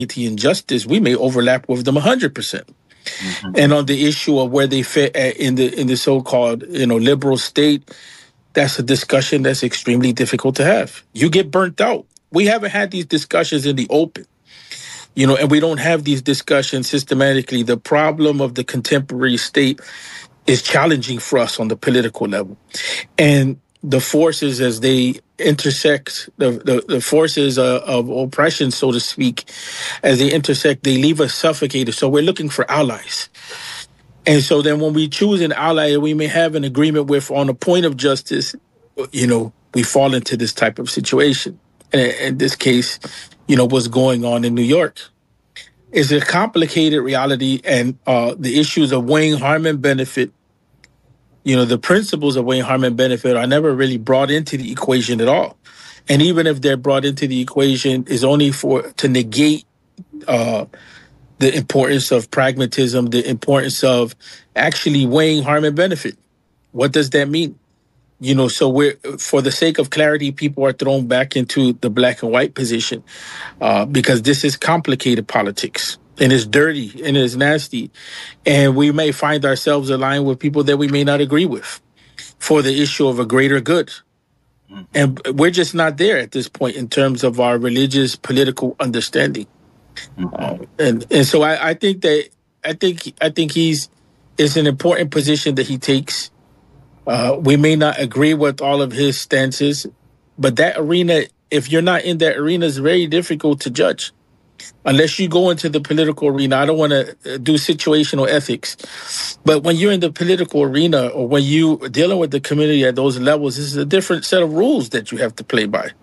and justice, we may overlap with them 100%. And on the issue of where they fit in the so-called liberal state, that's a discussion that's extremely difficult to have. You get burnt out. We haven't had these discussions in the open, and we don't have these discussions systematically. The problem of the contemporary state is challenging for us on the political level. And the forces as they intersect, the forces of oppression, so to speak, as they intersect, they leave us suffocated. So we're looking for allies. And so then when we choose an ally we may have an agreement with on a point of justice, we fall into this type of situation. And in this case, what's going on in New York is a complicated reality, and the issues of weighing harm and benefit, the principles of weighing harm and benefit are never really brought into the equation at all. And even if they're brought into the equation, is only to negate the importance of pragmatism, the importance of actually weighing harm and benefit. What does that mean? So for the sake of clarity, people are thrown back into the black and white position because this is complicated politics. And it's dirty and it's nasty. And we may find ourselves aligned with people that we may not agree with for the issue of a greater good. And we're just not there at this point in terms of our religious political understanding. And so I think it's an important position that he takes. We may not agree with all of his stances, but that arena, if you're not in that arena, is very difficult to judge. Unless you go into the political arena. I don't want to do situational ethics, but when you're in the political arena or when you're dealing with the community at those levels, this is a different set of rules that you have to play by.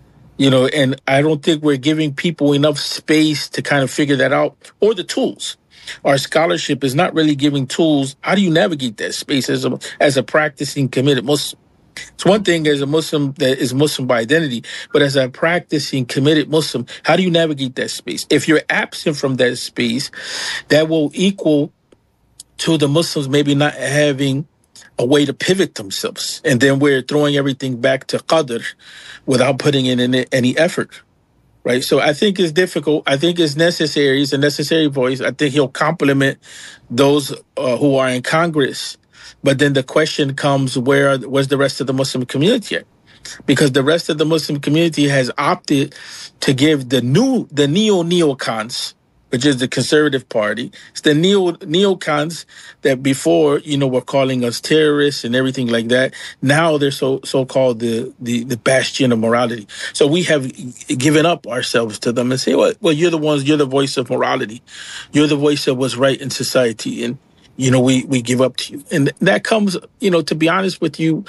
And I don't think we're giving people enough space to kind of figure that out, or the tools. Our scholarship is not really giving tools. How do you navigate that space as a practicing, committed Muslim? It's one thing as a Muslim that is Muslim by identity, but as a practicing, committed Muslim, how do you navigate that space? If you're absent from that space, that will equal to the Muslims maybe not having a way to pivot themselves. And then we're throwing everything back to Qadr without putting in any effort. Right. So I think it's difficult. I think it's necessary. It's a necessary voice. I think he'll complement those who are in Congress. But then the question comes, where's the rest of the Muslim community at? Because the rest of the Muslim community has opted to give the neocons, which is the conservative party. It's the neocons that before, were calling us terrorists and everything like that. Now they're so-called the bastion of morality. So we have given up ourselves to them and say, well, you're the voice of morality. You're the voice of what's right in society. And, we give up to you. And that comes, to be honest with you,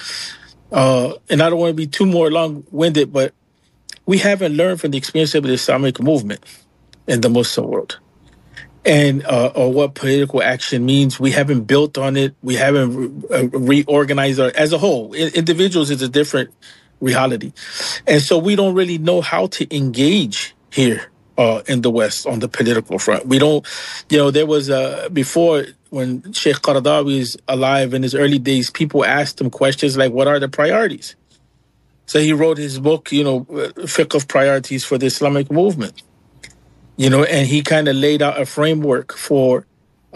and I don't want to be too more long-winded, but we haven't learned from the experience of the Islamic movement in the Muslim world, and or what political action means. We haven't built on it. We haven't reorganized as a whole. Individuals is a different reality, and so we don't really know how to engage here in the West on the political front. We don't, there was before, when Sheikh Qaradawi is alive in his early days, people asked him questions like, what are the priorities? So he wrote his book, Fiqh of Priorities for the Islamic Movement. And he kind of laid out a framework for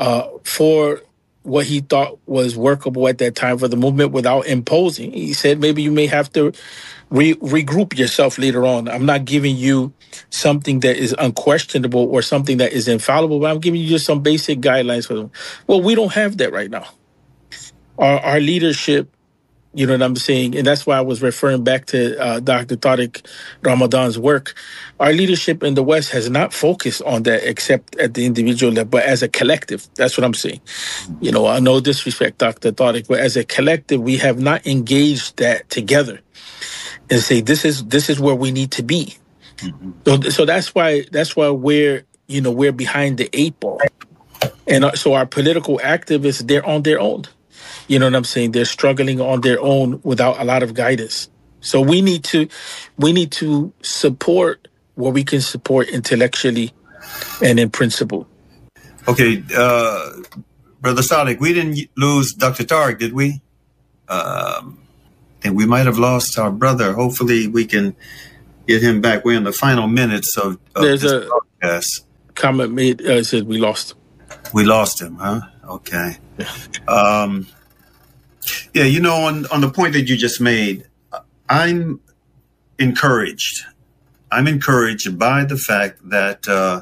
what he thought was workable at that time for the movement without imposing. He said, maybe you may have to regroup yourself later on. I'm not giving you something that is unquestionable or something that is infallible, but I'm giving you just some basic guidelines for them. Well, we don't have that right now. Our leadership, you know what I'm saying? And that's why I was referring back to Dr. Tariq Ramadan's work. Our leadership in the West has not focused on that except at the individual level, but as a collective. That's what I'm saying. I no disrespect, Dr. Tariq, but as a collective, we have not engaged that together and say, this is where we need to be. So that's why we're behind the 8 ball. And so our political activists, they're on their own. You know what I'm saying? They're struggling on their own without a lot of guidance. So we need to support what we can support intellectually and in principle. Okay, Brother Sadiq, we didn't lose Dr. Tariq, did we? I think we might have lost our brother. Hopefully we can get him back. We're in the final minutes of this broadcast. comment made said we lost. We lost him, huh? Okay. Yeah. Yeah, you know, on the point that you just made, I'm encouraged. I'm encouraged by the fact that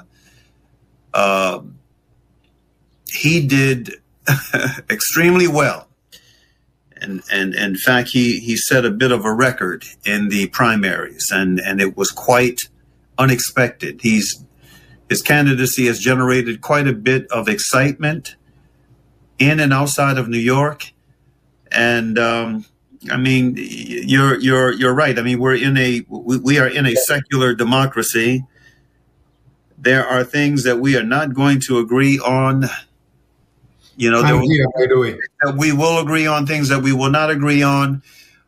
he did extremely well. And in fact, he set a bit of a record in the primaries, and it was quite unexpected. His candidacy has generated quite a bit of excitement in and outside of New York. And I mean, you're right. I mean, we are in a secular democracy. There are things that we are not going to agree on. You know, I'm here, by the way. We will agree on things that we will not agree on.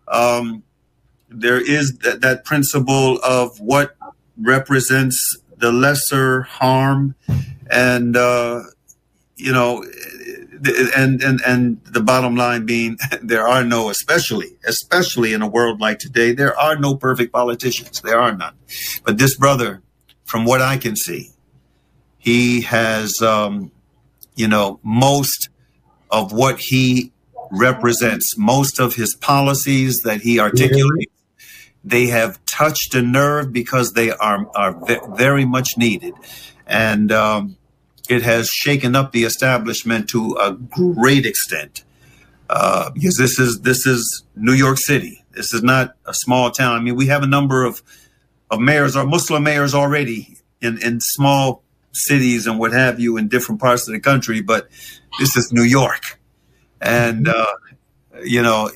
There is that principle of what represents the lesser harm, and you know, and the bottom line being, there are no, especially in a world like today, there are no perfect politicians. There are none. But this brother, from what I can see, he has, you know, most of what he represents, most of his policies that he articulates, they have touched a nerve because they are very much needed. And it has shaken up the establishment to a great extent. Because this is New York City. This is not a small town. I mean, we have a number of mayors or Muslim mayors already in small cities and what have you in different parts of the country, but this is New York. And you know,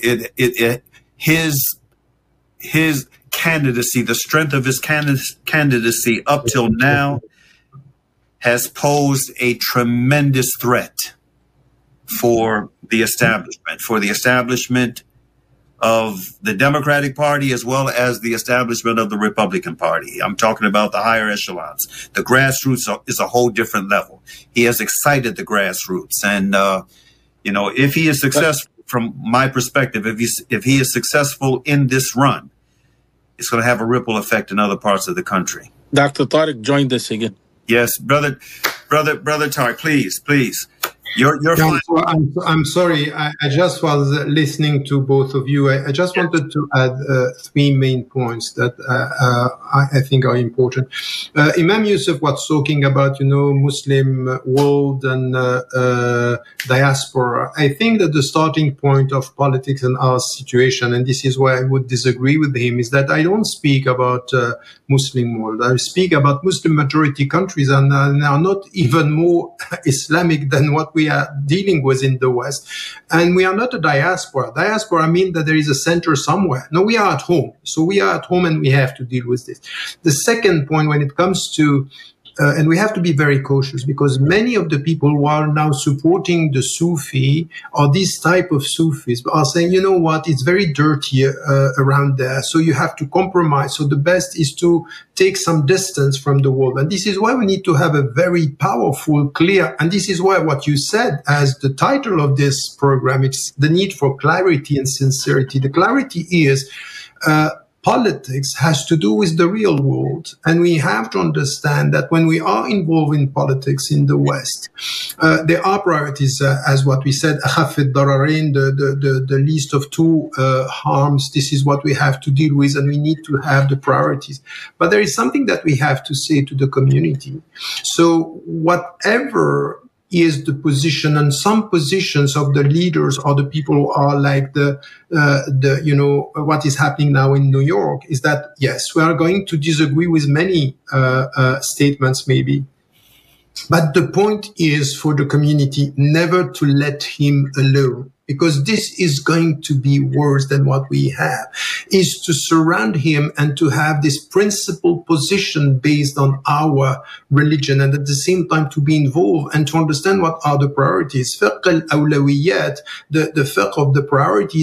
his candidacy, the strength of his candidacy up till now has posed a tremendous threat for the establishment of the Democratic Party, as well as the establishment of the Republican Party. I'm talking about the higher echelons. The grassroots is a whole different level. He has excited the grassroots. And, you know, if he is successful, from my perspective, if he is successful in this run, it's going to have a ripple effect in other parts of the country. Dr. Tariq joined us again. Yes, brother Tariq, please. You're fine. I'm sorry. I just was listening to both of you. I just wanted to add three main points that I think are important. Imam Yusuf was talking about, you know, Muslim world and diaspora. I think that the starting point of politics and our situation, and this is why I would disagree with him, is that I don't speak about Muslim world. I speak about Muslim majority countries, and are not even more Islamic than what we are dealing with in the West. And we are not a diaspora. Diaspora means that there is a center somewhere. No, we are at home. So we are at home and we have to deal with this. The second point, when it comes to and we have to be very cautious, because many of the people who are now supporting the Sufi or this type of Sufis are saying, you know what, it's very dirty around there, so you have to compromise. So the best is to take some distance from the world. And this is why we need to have a very powerful, clear, and this is why what you said as the title of this program, it's the need for clarity and sincerity. The clarity is politics has to do with the real world. And we have to understand that when we are involved in politics in the West, there are priorities, as what we said, the least of two harms. This is what we have to deal with, and we need to have the priorities. But there is something that we have to say to the community. So whatever is the position, and some positions of the leaders or the people who are like you know, what is happening now in New York is that, yes, we are going to disagree with many statements maybe. But the point is for the community never to let him alone, because this is going to be worse than what we have, is to surround him and to have this principled position based on our religion, and at the same time to be involved and to understand what are the priorities. Fiqh al-awlawiyat, the fiqh of the priorities,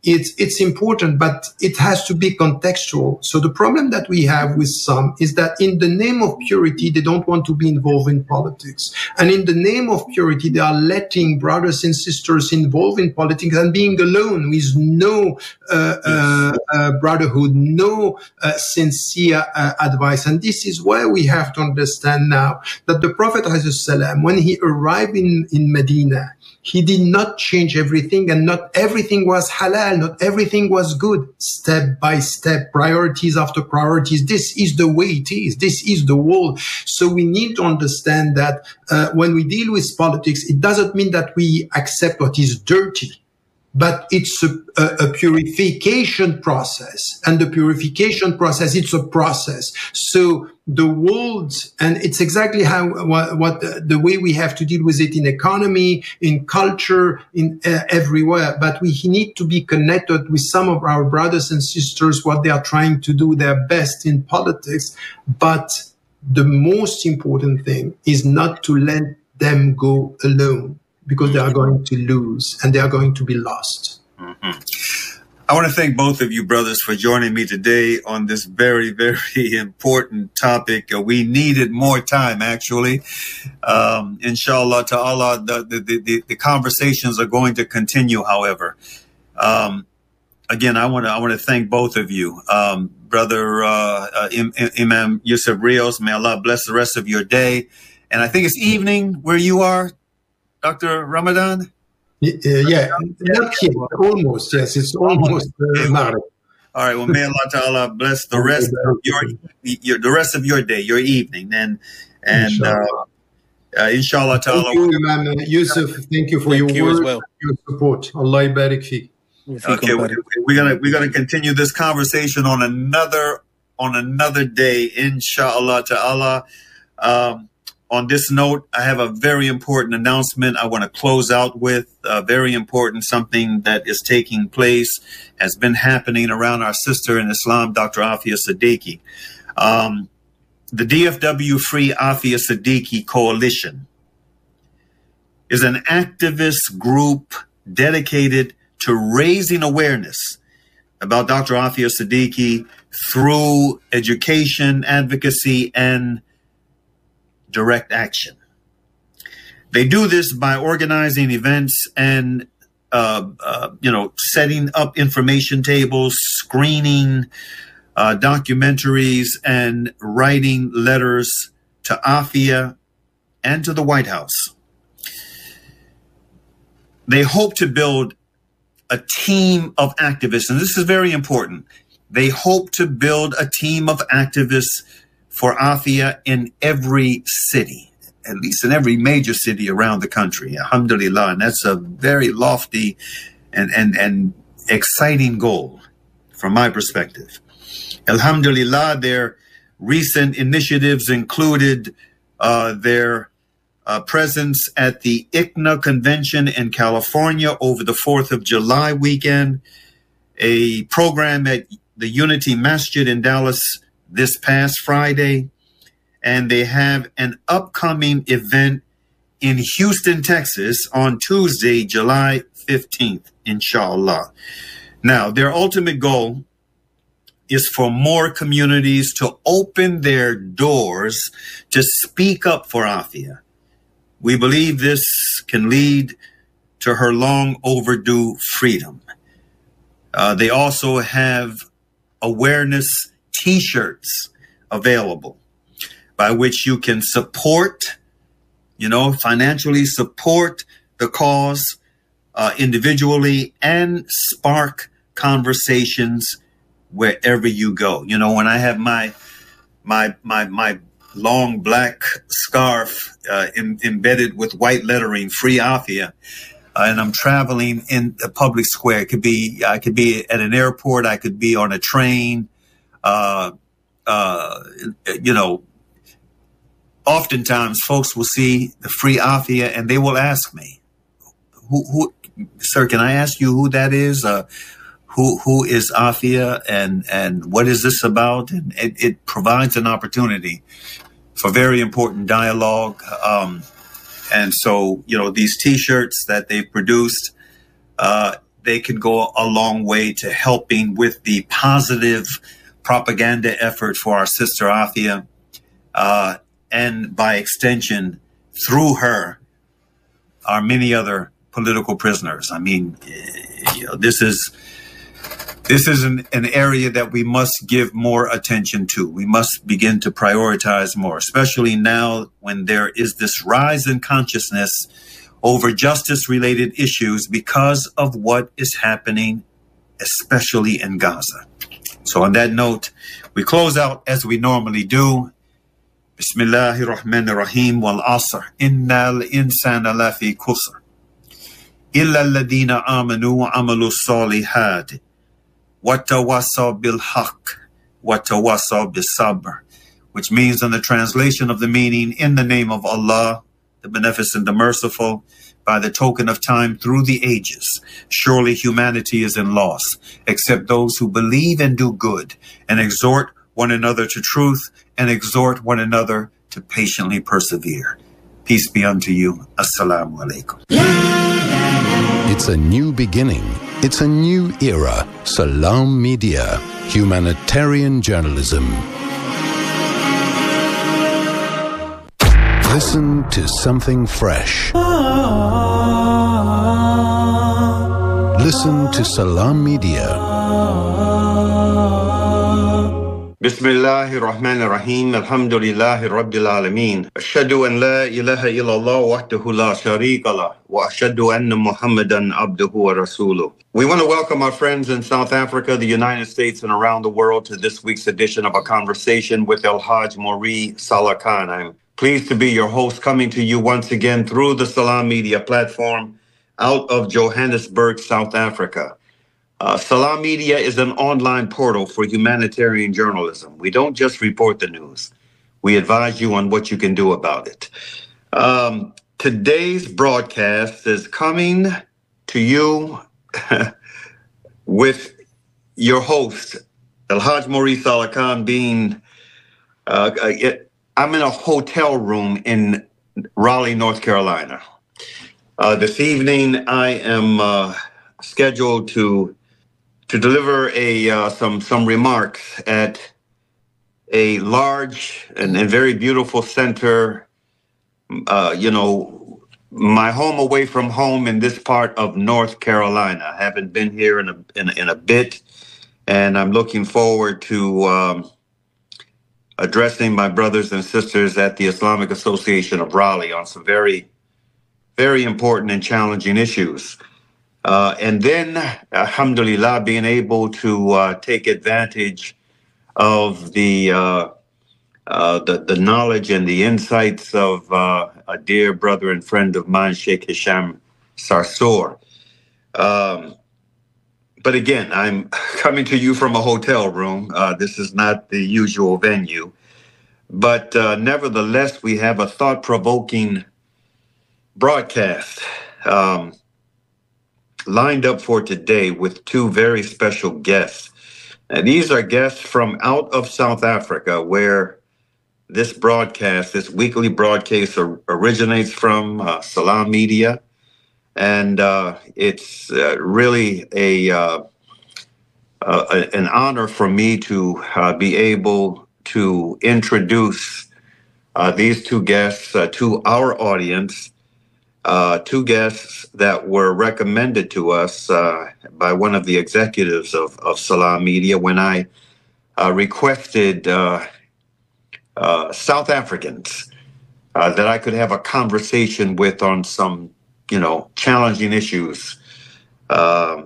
it's important, but it has to be contextual. So the problem that we have with some is that in the name of purity, they don't want to be involved in politics. And in the name of purity, they are letting brothers and sisters involved in politics and being alone with no brotherhood, no sincere advice. And this is why we have to understand now that the Prophet, when he arrived in Medina, he did not change everything, and not everything was halal, not everything was good. Step by step, priorities after priorities. This is the way it is. This is the world. So we need to understand that when we deal with politics, it doesn't mean that we accept what is dirty, but it's a purification process. And the purification process, it's a process. So the world, and it's exactly what the way we have to deal with it in economy, in culture, in everywhere. But we need to be connected with some of our brothers and sisters, what they are trying to do their best in politics. But the most important thing is not to let them go alone, because they are going to lose and they are going to be lost. Mm-hmm. I want to thank both of you, brothers, for joining me today on this very, very important topic. We needed more time, actually. Inshallah ta'ala, the conversations are going to continue, however. Again, I want to thank both of you. Brother Imam Yusuf Rios, may Allah bless the rest of your day. And I think it's evening where you are, Dr. Ramadan? Yeah, not here, almost. Yes, it's almost Maghrib. All right. Well, may Allah Ta'ala bless the rest of the rest of your day, your evening, and inshallah Ta'ala. Thank you, Imam Yusuf. Thank you for your words, well. Your support. Allah barik fi. Okay, we're gonna continue this conversation on another day, inshallah Ta'ala. On this note, I have a very important announcement I want to close out with. Very important, something that is taking place, has been happening around our sister in Islam, Dr. Afia Siddiqui. The DFW Free Afia Siddiqui Coalition is an activist group dedicated to raising awareness about Dr. Afia Siddiqui through education, advocacy, and direct action. They do this by organizing events and, setting up information tables, screening documentaries, and writing letters to Afia and to the White House. They hope to build a team of activists, and this is very important. They hope to build a team of activists for Afia in every city, at least in every major city around the country. Alhamdulillah. And that's a very lofty and exciting goal from my perspective. Alhamdulillah, their recent initiatives included their presence at the ICNA convention in California over the 4th of July weekend, a program at the Unity Masjid in Dallas this past Friday, and they have an upcoming event in Houston, Texas on Tuesday, July 15th, inshallah. Now, their ultimate goal is for more communities to open their doors to speak up for Afia. We believe this can lead to her long overdue freedom. They also have awareness T-shirts available by which you can support, financially support the cause individually and spark conversations wherever you go. When I have my long black scarf embedded with white lettering, Free Afia, and I'm traveling in a public square. I could be at an airport. I could be on a train. Oftentimes folks will see the Free Afia and they will ask me, who, sir, can I ask you who that is? Who is Afia and what is this about? And it provides an opportunity for very important dialogue. And so, these T-shirts that they've produced, they can go a long way to helping with the positive propaganda effort for our sister Afia, and by extension, through her, are many other political prisoners. I mean, this is an area that we must give more attention to. We must begin to prioritize more, especially now when there is this rise in consciousness over justice-related issues because of what is happening, especially in Gaza. So on that note, we close out as we normally do. Bismillahir Rahmanir Rahim wal Asr. Innal insana lafi kusr. Illa alladhina amanu wa amalu salihat. Watawasaw bil haqq. Watawasaw bis sabr. Which means in the translation of the meaning, in the name of Allah, the Beneficent, the Merciful, by the token of time through the ages, surely humanity is in loss, except those who believe and do good, and exhort one another to truth, and exhort one another to patiently persevere. Peace be unto you. Assalamu alaikum. It's a new beginning. It's a new era. Salam Media, humanitarian journalism. Listen to something fresh. Listen to Salam Media. Bismillahir Rahmanir Rahim. Alhamdulillahi Rabbil Alameen. Ashhadu an la ilaha illallah wahdahu la sharika lah wa ashhadu anna Muhammadan abduhu wa rasuluh. We want to welcome our friends in South Africa, the United States, and around the world to this week's edition of A Conversation with El-Hajj Maurice Saleh Khan. I'm pleased to be your host, coming to you once again through the Salam Media platform out of Johannesburg, South Africa. Salam Media is an online portal for humanitarian journalism. We don't just report the news. We advise you on what you can do about it. Today's broadcast is coming to you with your host, El-Hajj Maurice Saleh Khan, being... I'm in a hotel room in Raleigh, North Carolina. This evening, I am scheduled to deliver some remarks at a large and very beautiful center. My home away from home in this part of North Carolina. I haven't been here in a bit, and I'm looking forward to addressing my brothers and sisters at the Islamic Association of Raleigh on some very, very important and challenging issues. And then, alhamdulillah, being able to take advantage of the knowledge and the insights of a dear brother and friend of mine, Sheikh Hisham Sarsour. But again, I'm coming to you from a hotel room. This is not the usual venue. But nevertheless, we have a thought-provoking broadcast lined up for today with two very special guests. And these are guests from out of South Africa, where this broadcast, this weekly broadcast originates from, Salam Media. And it's really an honor for me to be able to introduce these two guests to our audience, two guests that were recommended to us by one of the executives of Salam Media when I requested South Africans that I could have a conversation with on some challenging issues. Our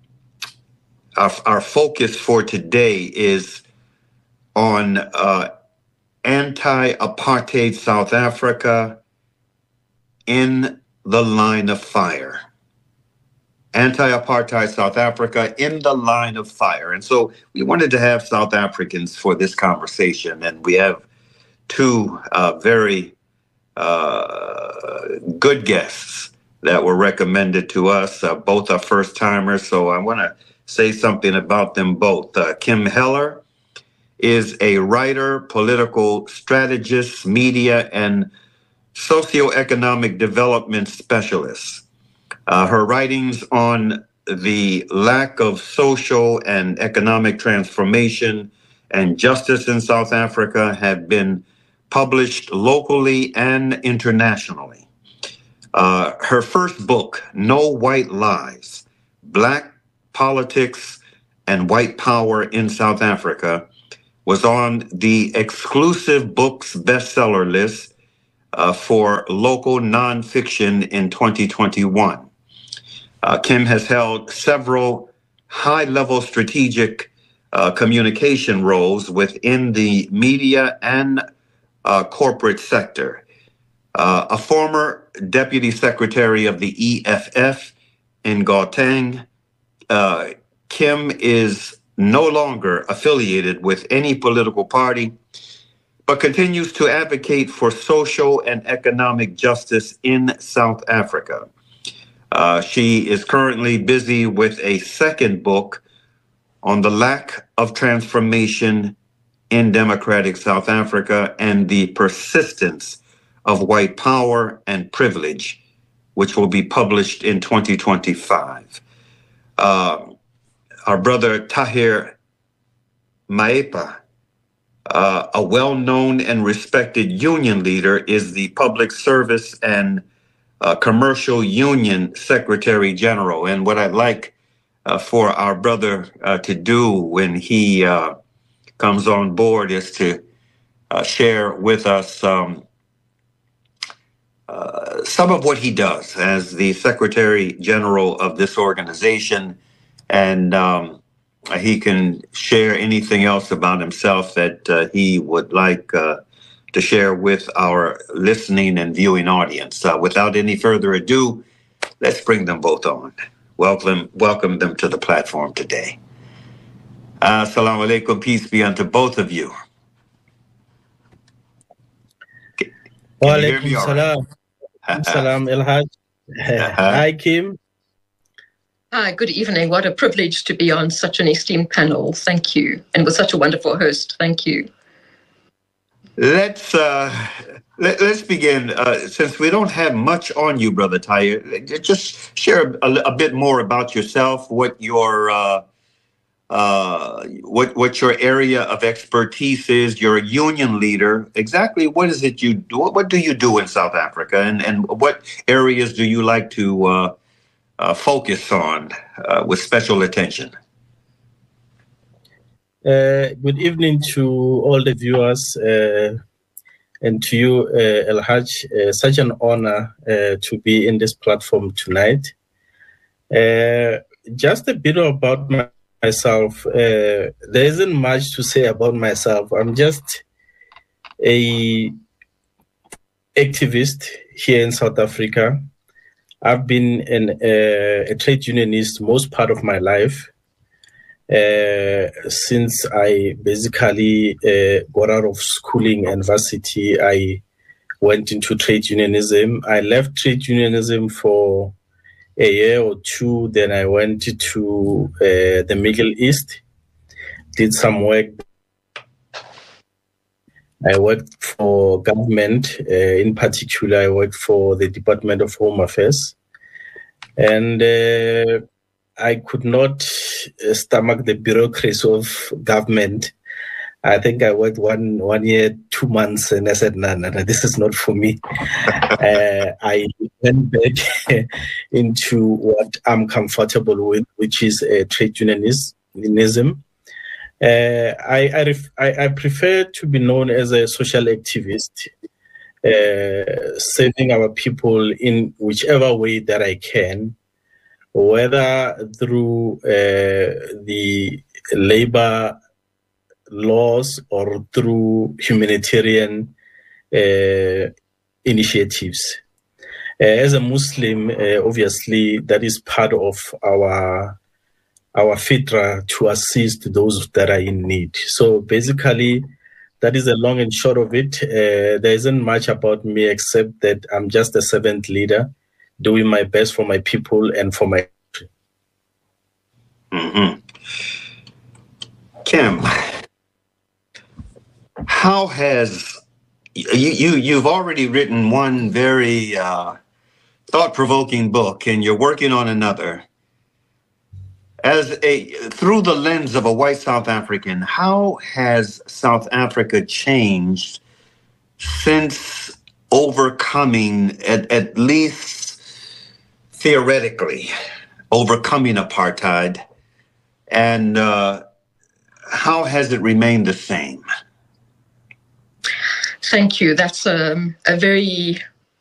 focus for today is on anti-apartheid South Africa in the line of fire. Anti-apartheid South Africa in the line of fire. And so we wanted to have South Africans for this conversation, and we have two very good guests that were recommended to us. Both are first-timers, so I want to say something about them both. Kim Heller is a writer, political strategist, media, and socioeconomic development specialist. Her writings on the lack of social and economic transformation and justice in South Africa have been published locally and internationally. Her first book, No White Lies, Black Politics and White Power in South Africa, was on the exclusive books bestseller list for local nonfiction in 2021. Kim has held several high-level strategic communication roles within the media and corporate sector. A former deputy secretary of the EFF in Gauteng, Kim is no longer affiliated with any political party, but continues to advocate for social and economic justice in South Africa. She is currently busy with a second book on the lack of transformation in democratic South Africa and the persistence of white power and privilege, which will be published in 2025. Our brother Tahir Maepa, a well-known and respected union leader, is the Public Service and Commercial Union Secretary General. And what I'd like for our brother to do when he comes on board is to share with us some of what he does as the Secretary General of this organization. And he can share anything else about himself that he would like to share with our listening and viewing audience. Without any further ado, let's bring them both on. Welcome them to the platform today. Assalamu alaikum, peace be unto both of you. Wa alaikum salam. Salam El-Haj. Hi, Kim. Hi, good evening. What a privilege to be on such an esteemed panel. Thank you. And with such a wonderful host. Thank you. Let's begin. Since we don't have much on you, Brother Tahir, just share a bit more about yourself, what your area of expertise is. You're a union leader. Exactly what is it you do? What do you do in South Africa, and what areas do you like to focus on with special attention? Good evening to all the viewers and to you, El-Haj. Such an honor to be in this platform tonight. Just a bit about myself. There isn't much to say about myself. I'm just a activist here in South Africa. I've been a trade unionist most part of my life. Since I basically got out of schooling and varsity, I went into trade unionism. I left trade unionism for a year or two. Then I went to the Middle East, did some work. I worked for government. In particular, I worked for the Department of Home Affairs. And I could not stomach the bureaucracy of government. I think I worked one year, 2 months, and I said, no, this is not for me. I went back into what I'm comfortable with, which is trade unionism. I prefer to be known as a social activist, serving our people in whichever way that I can, whether through the labor laws or through humanitarian initiatives. As a Muslim, obviously, that is part of our fitra to assist those that are in need. So basically, that is the long and short of it. There isn't much about me except that I'm just a servant leader, doing my best for my people and for my country. Mm-hmm. Kim, how has you've already written one very thought-provoking book, and you're working on another. through the lens of a white South African, how has South Africa changed since overcoming, at least theoretically, overcoming apartheid, and how has it remained the same? Thank you. That's a very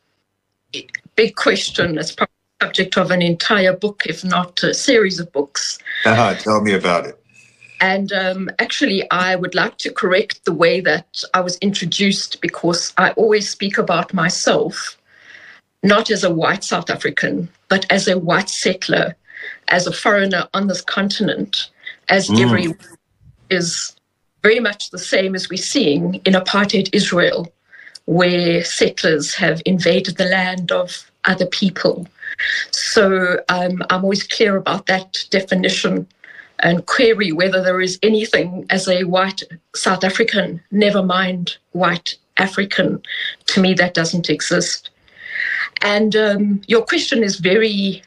big question. It's probably the subject of an entire book, if not a series of books. Tell me about it. And actually, I would like to correct the way that I was introduced, because I always speak about myself, not as a white South African, but as a white settler, as a foreigner on this continent, as everyone is very much the same as we're seeing in apartheid Israel, where settlers have invaded the land of other people. So I'm always clear about that definition and query whether there is anything as a white South African, never mind white African. To me, that doesn't exist. And your question is very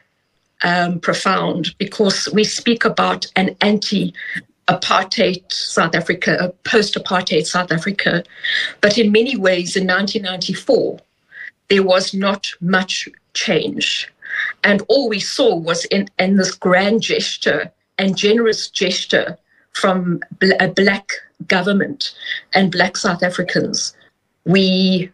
profound, because we speak about an anti-apartheid South Africa, a post-apartheid South Africa. But in many ways, in 1994, there was not much change. And all we saw was in this grand gesture and generous gesture from a black government and black South Africans. We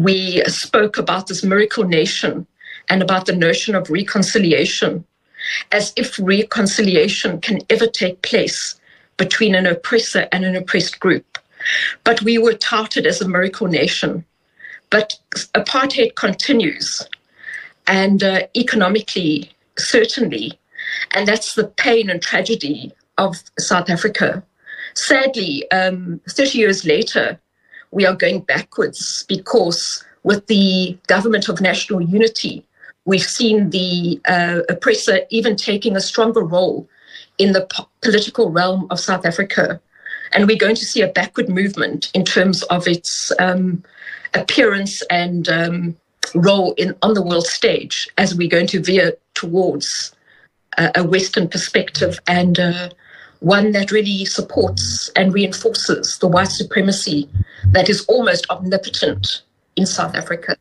spoke about this miracle nation and about the notion of reconciliation, as if reconciliation can ever take place between an oppressor and an oppressed group. But we were touted as a miracle nation. But apartheid continues, and economically, certainly, and that's the pain and tragedy of South Africa. Sadly, 30 years later, we are going backwards, because with the government of national unity, we've seen the oppressor even taking a stronger role in the political realm of South Africa. And we're going to see a backward movement in terms of its appearance and role on the world stage, as we're going to veer towards a Western perspective, and one that really supports and reinforces the white supremacy that is almost omnipotent in South Africa.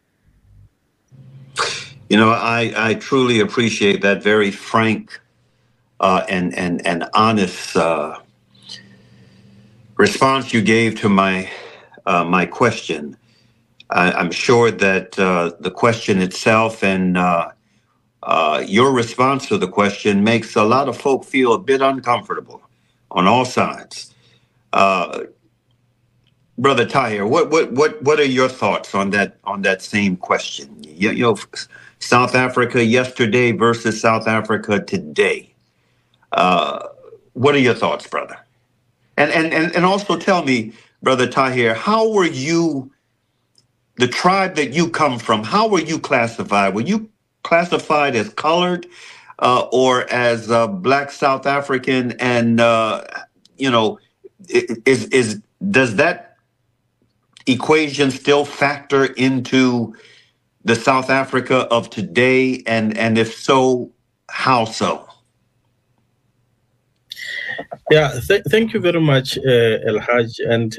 You know, I truly appreciate that very frank and honest response you gave to my question. I'm sure that the question itself and your response to the question makes a lot of folk feel a bit uncomfortable on all sides. Brother Tahir, what are your thoughts on that same question? You know, South Africa yesterday versus South Africa today. What are your thoughts, brother? And also tell me, Brother Tahir, how were you, the tribe that you come from, how were you classified? Were you classified as colored or as Black South African? And, you know, does that equation still factor into the South Africa of today? And if so, how so? Yeah, thank you very much, El Haj, and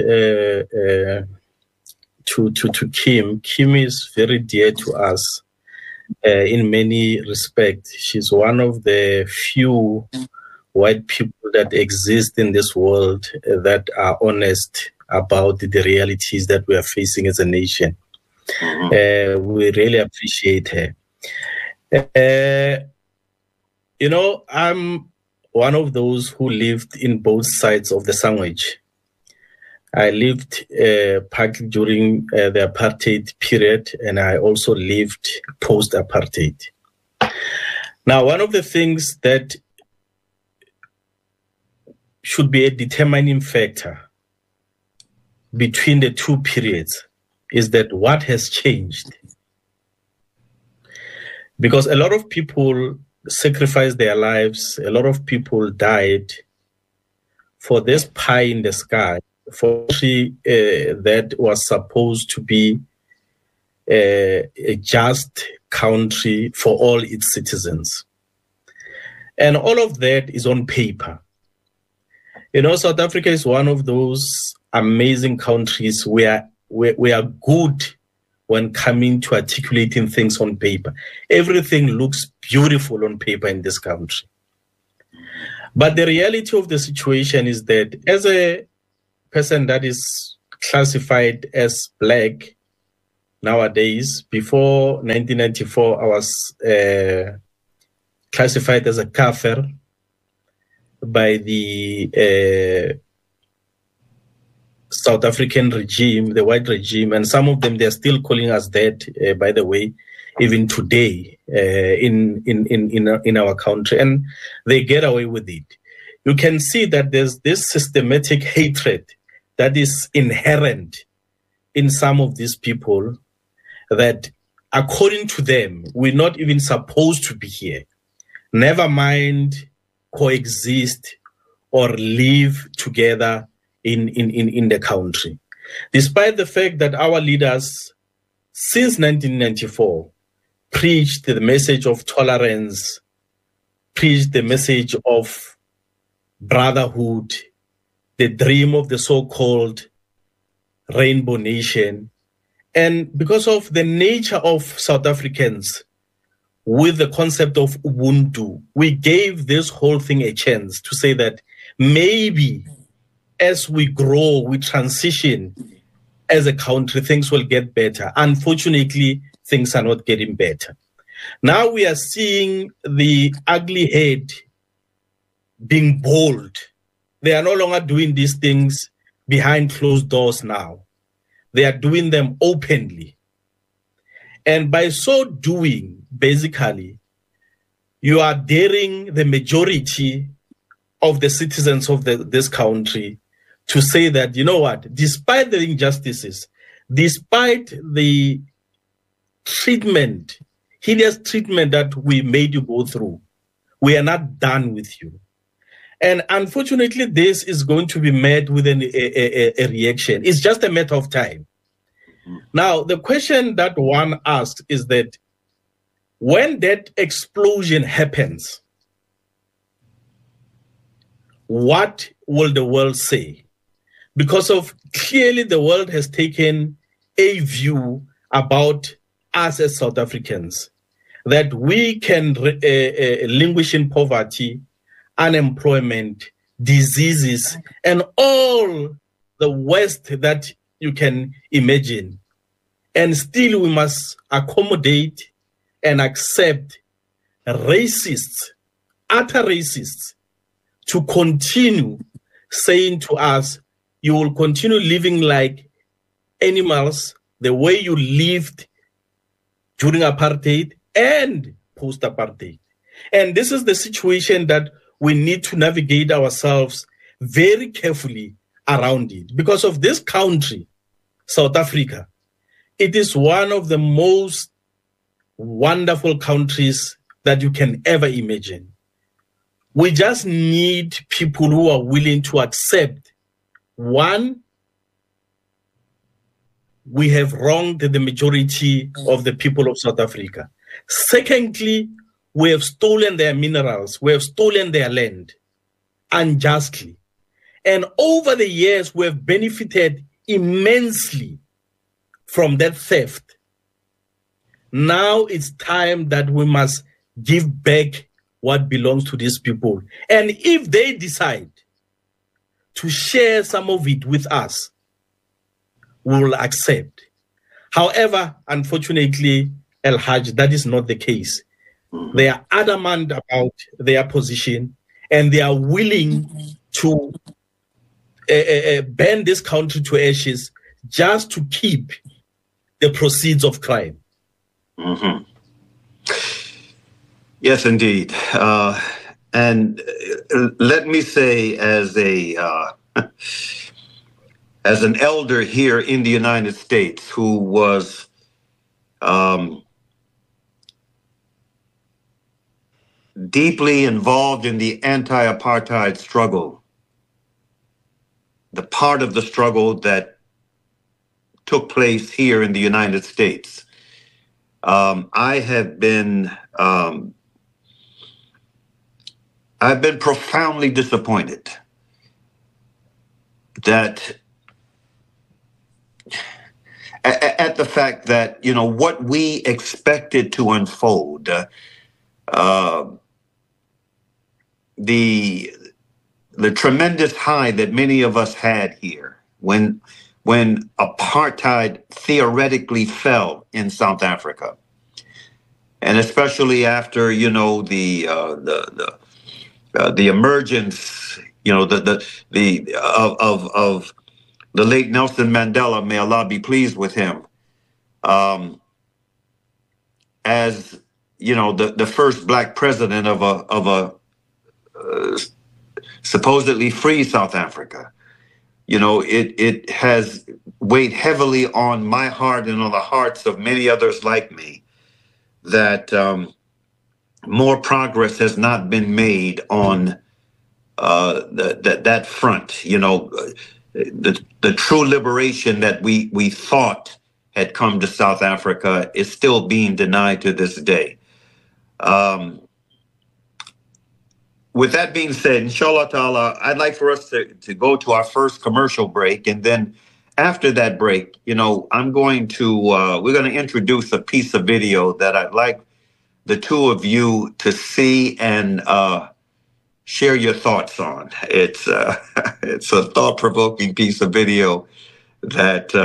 to Kim. Kim is very dear to us in many respects. She's one of the few white people that exist in this world that are honest about the realities that we are facing as a nation. We really appreciate her. You know, I'm one of those who lived in both sides of the sandwich. I lived partly during the apartheid period, and I also lived post-apartheid. Now, one of the things that should be a determining factor between the two periods is that what has changed. Because a lot of people sacrificed their lives, a lot of people died for this pie in the sky, for that was supposed to be a just country for all its citizens. And all of that is on paper. South Africa is one of those amazing countries where we are good when coming to articulating things on paper. Everything looks beautiful on paper in this country. But the reality of the situation is that as a person that is classified as Black nowadays, before 1994, I was classified as a kafir by the South African regime, the white regime, and some of them, they're still calling us that, by the way, even today in our country, and they get away with it. You can see that there's this systematic hatred that is inherent in some of these people that, according to them, we're not even supposed to be here. Never mind coexist or live together in the country. Despite the fact that our leaders, since 1994, preached the message of tolerance, preached the message of brotherhood, the dream of the so-called Rainbow Nation. And because of the nature of South Africans with the concept of Ubuntu, we gave this whole thing a chance to say that maybe as we grow, we transition as a country, things will get better. Unfortunately, things are not getting better. Now we are seeing the ugly head being bold. They are no longer doing these things behind closed doors now. They are doing them openly. And by so doing, basically, you are daring the majority of the citizens of this country to say that, you know what, despite the injustices, despite the treatment, hideous treatment that we made you go through, we are not done with you. And unfortunately, this is going to be met with a reaction. It's just a matter of time. Now, the question that one asks is that when that explosion happens, what will the world say? Because of clearly the world has taken a view about us as South Africans, that we can languish in poverty, unemployment, diseases, and all the worst that you can imagine. And still we must accommodate and accept racists, utter racists, to continue saying to us, you will continue living like animals, the way you lived during apartheid and post-apartheid. And this is the situation that we need to navigate ourselves very carefully around it. Because of this country, South Africa, it is one of the most wonderful countries that you can ever imagine. We just need people who are willing to accept, one, we have wronged the majority of the people of South Africa. Secondly, we have stolen their minerals, we have stolen their land unjustly. And over the years, we have benefited immensely from that theft. Now it's time that we must give back what belongs to these people. And if they decide to share some of it with us, we will accept. However, unfortunately, El Hajj, that is not the case. They are adamant about their position, and they are willing to burn this country to ashes just to keep the proceeds of crime. Mm-hmm. Yes, indeed. And let me say, as an elder here in the United States who was deeply involved in the anti-apartheid struggle, the part of the struggle that took place here in the United States, I have been I've been profoundly disappointed that at the fact that, what we expected to unfold, the tremendous high that many of us had here when apartheid theoretically fell in South Africa, and especially after the emergence of the late Nelson Mandela, may Allah be pleased with him, as the first black president of a supposedly free South Africa. It has weighed heavily on my heart and on the hearts of many others like me that more progress has not been made on that front. The true liberation that we thought had come to South Africa is still being denied to this day. With that being said, inshallah ta'ala, I'd like for us to go to our first commercial break. And then after that break, we're going to introduce a piece of video that I'd like the two of you to see and share your thoughts on. It's a thought-provoking piece of video that,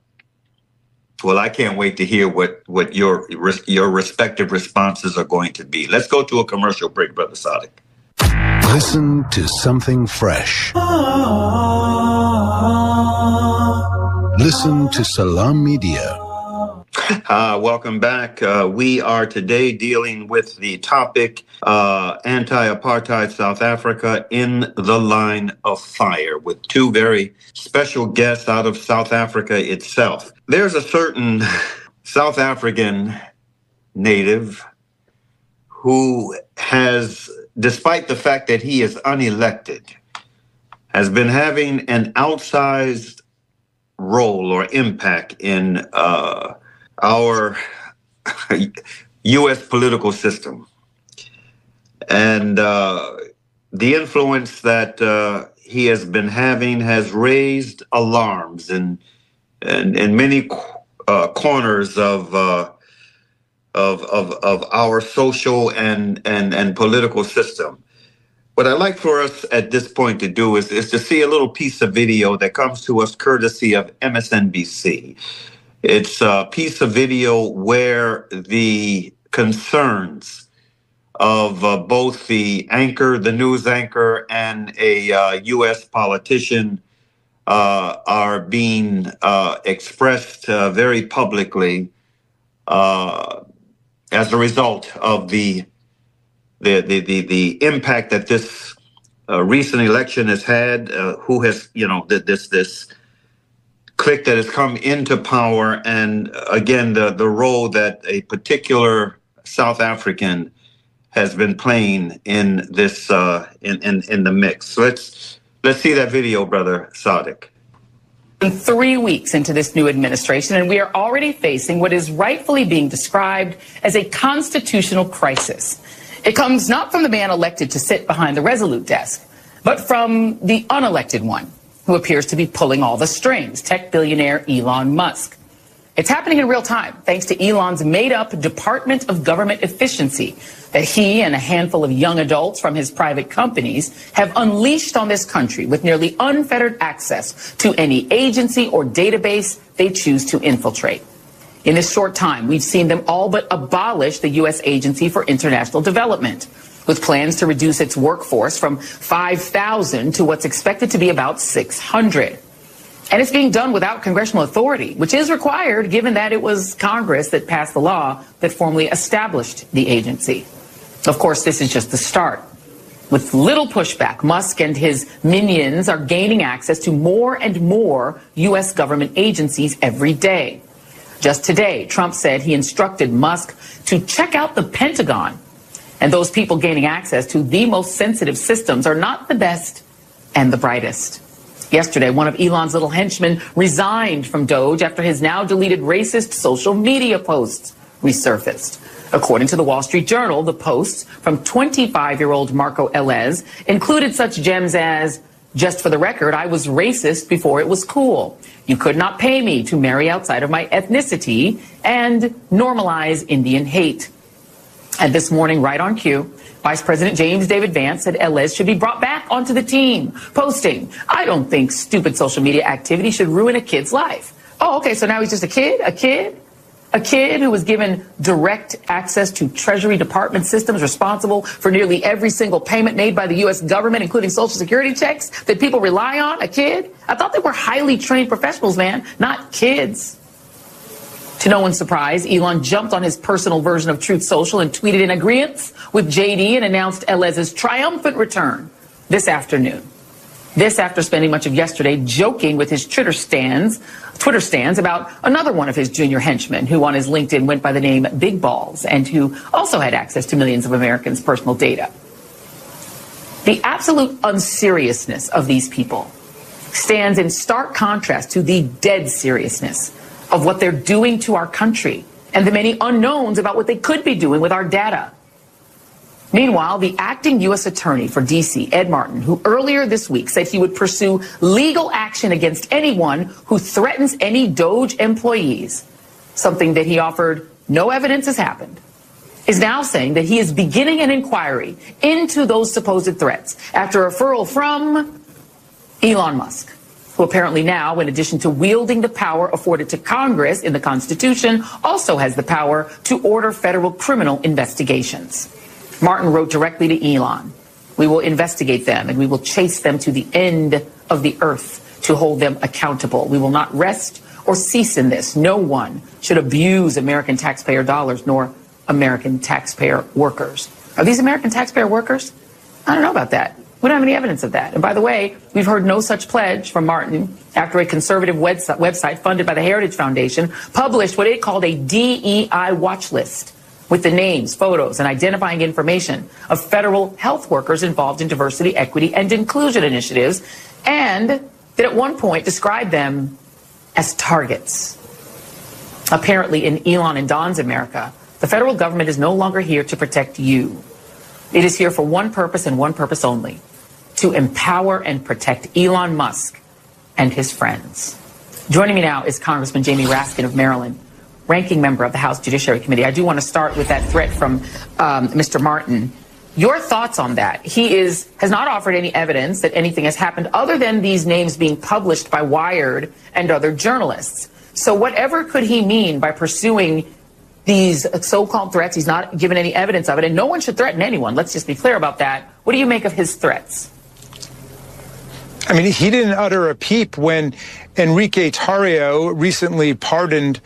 I can't wait to hear what your respective responses are going to be. Let's go to a commercial break, Brother Sadiq. Listen to something fresh. Listen to Salam Media. Welcome back. We are today dealing with the topic anti-apartheid South Africa in the line of fire with two very special guests out of South Africa itself. There's a certain South African native who has, despite the fact that he is unelected, has been having an outsized role or impact in our U.S. political system. And the influence that he has been having has raised alarms in many corners of our social and political system. What I'd like for us at this point to do is to see a little piece of video that comes to us courtesy of MSNBC. It's a piece of video where the concerns of both the news anchor, and a U.S. politician are being expressed very publicly as a result of the impact that this recent election has had. Who has this clique that has come into power, and again the role that a particular South African has been playing in this in the mix. So let's see that video, Brother Sadiq. 3 weeks into this new administration, and we are already facing what is rightfully being described as a constitutional crisis. It comes not from the man elected to sit behind the Resolute desk, but from the unelected one, who appears to be pulling all the strings, tech billionaire Elon Musk. It's happening in real time, thanks to Elon's made-up Department of Government Efficiency that he and a handful of young adults from his private companies have unleashed on this country with nearly unfettered access to any agency or database they choose to infiltrate. In this short time, we've seen them all but abolish the U.S. Agency for International Development, with plans to reduce its workforce from 5,000 to what's expected to be about 600. And it's being done without congressional authority, which is required given that it was Congress that passed the law that formally established the agency. Of course, this is just the start. With little pushback, Musk and his minions are gaining access to more and more U.S. government agencies every day. Just today, Trump said he instructed Musk to check out the Pentagon. And those people gaining access to the most sensitive systems are not the best and the brightest. Yesterday, one of Elon's little henchmen resigned from Doge after his now deleted racist social media posts. resurfaced. According to the Wall Street Journal, the posts from 25-year-old Marco Elez included such gems as, "Just for the record, I was racist before it was cool. You could not pay me to marry outside of my ethnicity," and "normalize Indian hate." And this morning, right on cue, Vice President James David Vance said Elez should be brought back onto the team, posting, "I don't think stupid social media activity should ruin a kid's life." Oh, okay, so now he's just a kid who was given direct access to Treasury Department systems responsible for nearly every single payment made by the U.S. government, including Social Security checks that people rely on. A kid? I thought they were highly trained professionals, man, not kids. To no one's surprise, Elon jumped on his personal version of Truth Social and tweeted in agreement with JD and announced Elez's triumphant return this afternoon. This after spending much of yesterday joking with his Twitter stands about another one of his junior henchmen who on his LinkedIn went by the name Big Balls and who also had access to millions of Americans' personal data. The absolute unseriousness of these people stands in stark contrast to the dead seriousness of what they're doing to our country and the many unknowns about what they could be doing with our data. Meanwhile, the acting U.S. Attorney for D.C., Ed Martin, who earlier this week said he would pursue legal action against anyone who threatens any DOJ employees, something that he offered no evidence has happened, is now saying that he is beginning an inquiry into those supposed threats after a referral from Elon Musk, who apparently now, in addition to wielding the power afforded to Congress in the Constitution, also has the power to order federal criminal investigations. Martin wrote directly to Elon, "We will investigate them and we will chase them to the end of the earth to hold them accountable. We will not rest or cease in this. No one should abuse American taxpayer dollars nor American taxpayer workers." Are these American taxpayer workers? I don't know about that. We don't have any evidence of that. And by the way, we've heard no such pledge from Martin after a conservative website funded by the Heritage Foundation published what it called a DEI watch list with the names, photos, and identifying information of federal health workers involved in diversity, equity, and inclusion initiatives, and that at one point described them as targets. Apparently, in Elon and Don's America, the federal government is no longer here to protect you. It is here for one purpose and one purpose only: to empower and protect Elon Musk and his friends. Joining me now is Congressman Jamie Raskin of Maryland, ranking member of the House Judiciary Committee. I do want to start with that threat from Mr. Martin. Your thoughts on that? He has not offered any evidence that anything has happened other than these names being published by Wired and other journalists. So whatever could he mean by pursuing these so-called threats? He's not given any evidence of it, and no one should threaten anyone. Let's just be clear about that. What do you make of his threats? I mean, he didn't utter a peep when Enrique Tarrio, recently pardoned,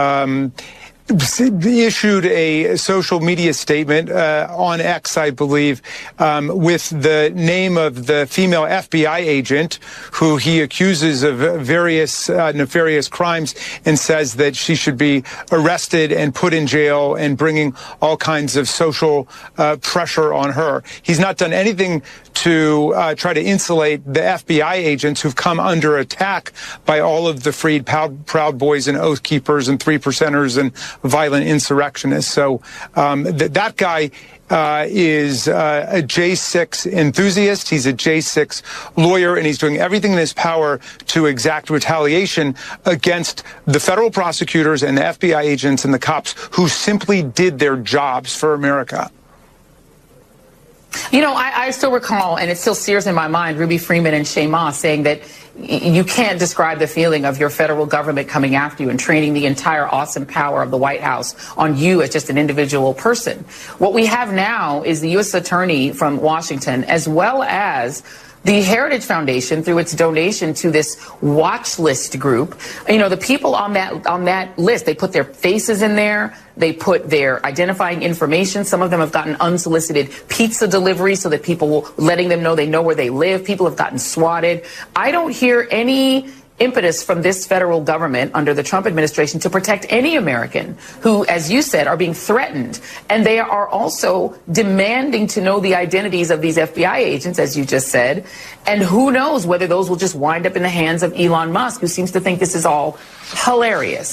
issued a social media statement on X, I believe, with the name of the female FBI agent who he accuses of various nefarious crimes, and says that she should be arrested and put in jail, and bringing all kinds of social pressure on her. He's not done anything to try to insulate the FBI agents who've come under attack by all of the freed Proud Boys and Oath Keepers and Three Percenters and violent insurrectionists. So that guy is a J6 enthusiast. He's a J6 lawyer, and he's doing everything in his power to exact retaliation against the federal prosecutors and the FBI agents and the cops who simply did their jobs for America. You know, I still recall, and it still sears in my mind, Ruby Freeman and Shay Ma saying that you can't describe the feeling of your federal government coming after you and training the entire awesome power of the White House on you as just an individual person. What we have now is the U.S. Attorney from Washington, as well as the Heritage Foundation, through its donation to this watch list group. You know, the people on that list, they put their faces in there, they put their identifying information. Some of them have gotten unsolicited pizza delivery so that people letting them know they know where they live. People have gotten swatted. I don't hear any impetus from this federal government under the Trump administration to protect any American who, as you said, are being threatened. And they are also demanding to know the identities of these FBI agents, as you just said. And who knows whether those will just wind up in the hands of Elon Musk, who seems to think this is all hilarious.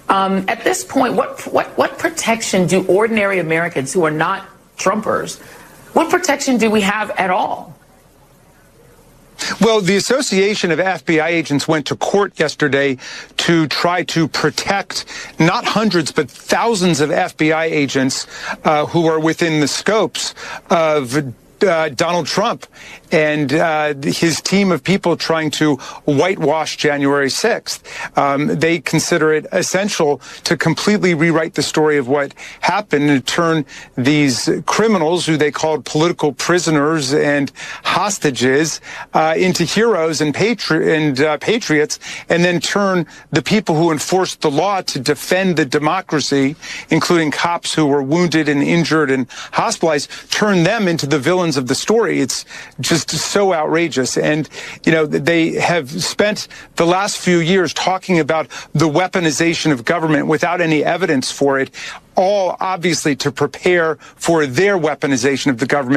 At this point, what protection do ordinary Americans who are not Trumpers, what protection do we have at all? Well, the Association of FBI Agents went to court yesterday to try to protect not hundreds but thousands of FBI agents who are within the scopes of Donald Trump and his team of people trying to whitewash January 6th. They consider it essential to completely rewrite the story of what happened and turn these criminals, who they called political prisoners and hostages, into heroes and patriots, and then turn the people who enforced the law to defend the democracy, including cops who were wounded and injured and hospitalized, turn them into the villains of the story. It's just so outrageous. And, you know, they have spent the last few years talking about the weaponization of government without any evidence for it, all obviously to prepare for their weaponization of the government.